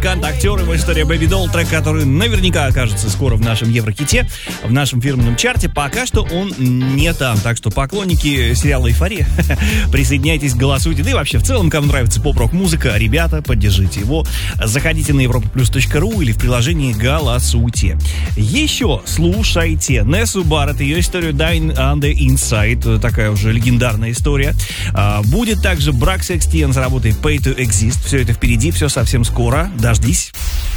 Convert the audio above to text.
музыкант, актер, его история Baby Doll, трек, который наверняка окажется скоро в нашем Еврохите, в нашем фирменном чарте. Пока что он не там, так что поклонники сериала «Эйфория», присоединяйтесь, голосуйте. Да и вообще, в целом, кому нравится поп-рок музыка, ребята, поддержите его. Заходите на europaplus.ru или в приложении «Голосуйте». Еще слушайте Нессу Барретт, ее историю Dying on the Inside, такая уже легендарная история. Будет также Брак Секстиен с работой Pay to Exist. Все это впереди, все совсем скоро. Дождись.